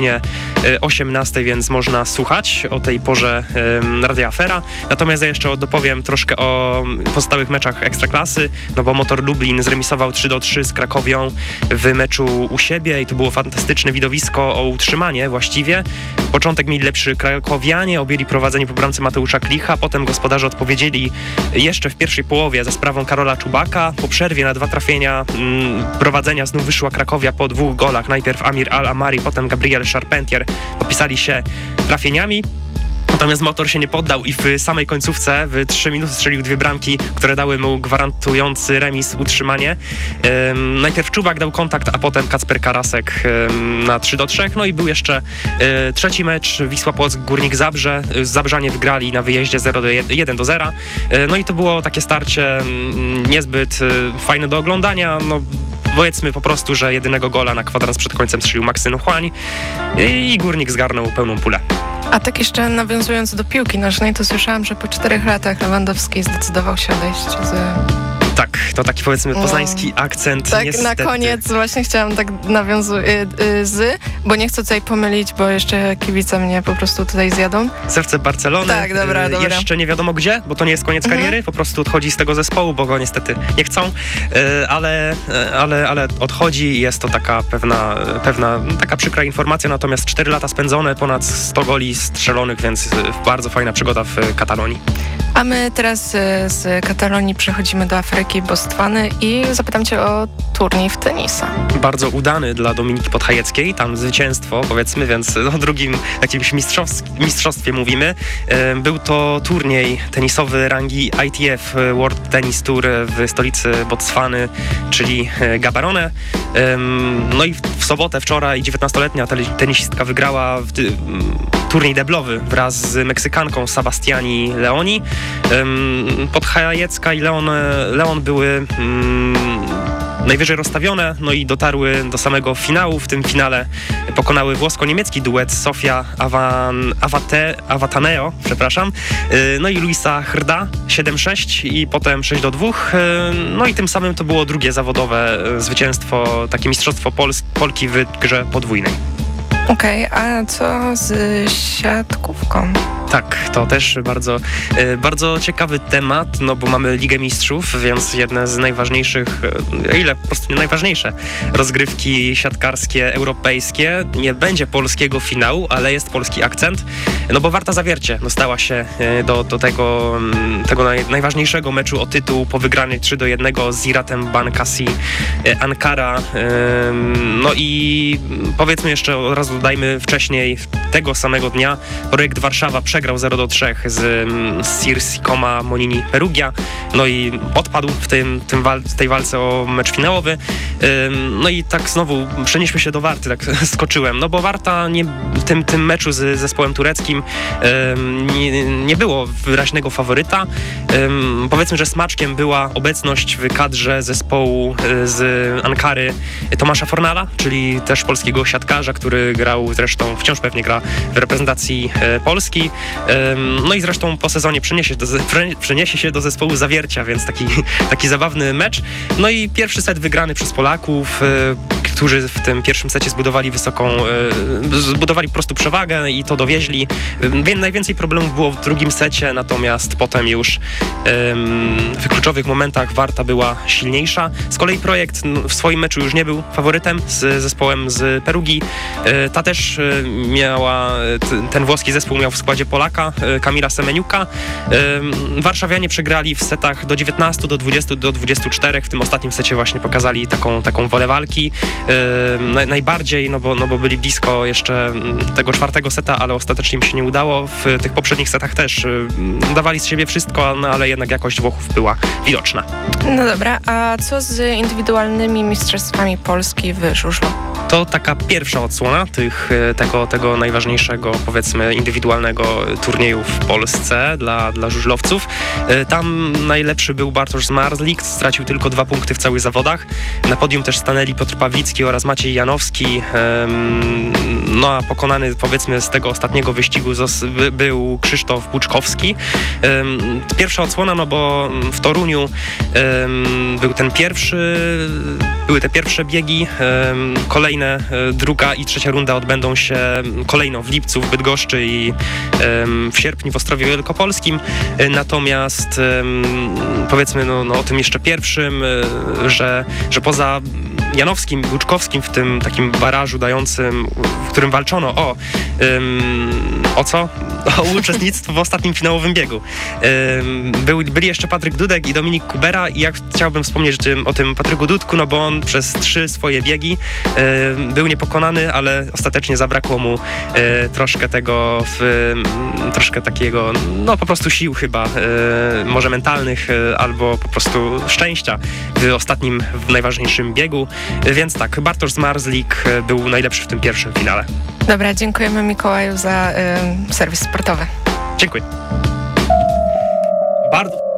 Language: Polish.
godzinie 18, więc można słuchać o tej porze Radia Afera. Natomiast ja jeszcze dopowiem troszkę o pozostałych meczach Ekstraklasy, no bo Motor Lublin zremisował 3-3 z Krakowią w meczu u siebie i to było fantastyczne widowisko o utrzymanie właściwie. Początek mieli lepszy krakowianie, objęli prowadzenie po bramce Mateusza Klicha, potem gospodarze odpowiedzieli jeszcze w pierwszej połowie za sprawą Karola Czubaka. Po przerwie na 2 trafienia prowadzenia znów wyszła Krakowia po 2 golach. Najpierw Amir Al-Amari, potem Gabriel Charpentier popisali się trafieniami. Natomiast Motor się nie poddał i w samej końcówce w 3 minuty strzelił 2 bramki, które dały mu gwarantujący remis utrzymanie. Najpierw Czubak dał kontakt, a potem Kacper Karasek na 3-3. No i był jeszcze trzeci mecz Wisła Płock Górnik Zabrze. Zabrzanie wygrali na wyjeździe 1-0. No i to było takie starcie niezbyt fajne do oglądania. No, powiedzmy po prostu, że jedynego gola na kwadrans przed końcem strzelił Maksym Chłań i Górnik zgarnął pełną pulę. A tak jeszcze nawiązując do piłki nożnej, to słyszałam, że po 4 latach Lewandowski zdecydował się odejść z... Tak, to taki powiedzmy poznański akcent. Tak, niestety. Na koniec właśnie chciałam tak bo nie chcę tutaj pomylić, bo jeszcze kibice mnie po prostu tutaj zjadą. Serce Barcelony. Tak, dobra. Jeszcze nie wiadomo gdzie, bo to nie jest koniec kariery, po prostu odchodzi z tego zespołu, bo go niestety nie chcą, ale odchodzi i jest to taka pewna taka przykra informacja, natomiast 4 lata spędzone, ponad 100 goli strzelonych, więc bardzo fajna przygoda w Katalonii. A my teraz z Katalonii przechodzimy do Afryki, Bostwany i zapytam cię o turniej w tenisa. Bardzo udany dla Dominiki Podhajeckiej, tam zwycięstwo powiedzmy, więc o drugim jakimś mistrzostwie mówimy. Był to turniej tenisowy rangi ITF World Tennis Tour w stolicy Botswany, czyli Gaborone. No i w sobotę wczoraj 19-letnia tenisistka wygrała turniej deblowy wraz z Meksykanką Sebastiani Leoni. Podhajecka i Leon były najwyżej rozstawione, no i dotarły do samego finału. W tym finale pokonały włosko-niemiecki duet Sofia Avataneo, no i Luisa Hrda 7-6 i potem 6-2. No i tym samym to było drugie zawodowe zwycięstwo, takie mistrzostwo Polki w grze podwójnej. Okej, a co z siatkówką? Tak, to też bardzo ciekawy temat, no bo mamy Ligę Mistrzów, więc jedne z najważniejszych, po prostu najważniejsze rozgrywki siatkarskie europejskie. Nie będzie polskiego finału, ale jest polski akcent, no bo Warta Zawiercie dostała się do tego najważniejszego meczu o tytuł po wygranej 3-1 z Ziratem Bankasi Ankara. No i powiedzmy jeszcze od razu dodajmy wcześniej, tego samego dnia Projekt Warszawa przegrał 0-3 z Sirsikoma Monini Perugia, no i odpadł w tej walce o mecz finałowy. No i tak znowu przenieśmy się do Warty, tak skoczyłem, no bo Warta w tym meczu z zespołem tureckim nie było wyraźnego faworyta. Powiedzmy, że smaczkiem była obecność w kadrze zespołu z Ankary Tomasza Fornala, czyli też polskiego siatkarza, który grał zresztą, wciąż pewnie gra w reprezentacji Polski. No i zresztą po sezonie przeniesie się do zespołu Zawiercia, więc taki zabawny mecz. No i pierwszy set wygrany przez Polaków, którzy w tym pierwszym secie zbudowali po prostu przewagę i to dowieźli. Najwięcej problemów było w drugim secie, natomiast potem już w kluczowych momentach Warta była silniejsza. Z kolei Projekt w swoim meczu już nie był faworytem z zespołem z Perugii. Ta też ten włoski zespół miał w składzie Polaka, Kamila Semeniuka. Warszawianie przegrali w setach do 19, do 20, do 24. W tym ostatnim secie właśnie pokazali taką wolę walki. Najbardziej, no bo byli blisko jeszcze tego 4. seta, ale ostatecznie im się nie udało. W tych poprzednich setach też dawali z siebie wszystko, no ale jednak jakość Włochów była widoczna. No dobra, a co z indywidualnymi mistrzostwami Polski w żużlu? To taka pierwsza odsłona tego najważniejszego, powiedzmy, indywidualnego turnieju w Polsce dla żużlowców. Tam najlepszy był Bartosz Zmarzlik, stracił tylko 2 punkty w całych zawodach. Na podium też stanęli Piotr Pawlicki oraz Maciej Janowski. No a pokonany, powiedzmy, z tego ostatniego wyścigu był Krzysztof Buczkowski. Pierwsza odsłona, no bo w Toruniu były te pierwsze biegi. Kolejne druga i trzecia runda odbędą się kolejno w lipcu w Bydgoszczy i w sierpniu w Ostrowie Wielkopolskim. Natomiast powiedzmy o tym jeszcze pierwszym, że poza Janowskim, Łuczkowskim w tym takim barażu dającym, w którym walczono o co? O uczestnictwo w ostatnim finałowym biegu. Byli jeszcze Patryk Dudek i Dominik Kubera i ja chciałbym wspomnieć o tym Patryku Dudku, no bo on przez 3 swoje biegi był niepokonany, ale ostatecznie zabrakło mu troszkę takiego, no po prostu sił chyba, może mentalnych, albo po prostu szczęścia w najważniejszym biegu. Więc tak, Bartosz Zmarzlik był najlepszy w tym pierwszym finale. Dobra, dziękujemy Mikołaju za serwis sportowy. Dziękuję. Bardzo.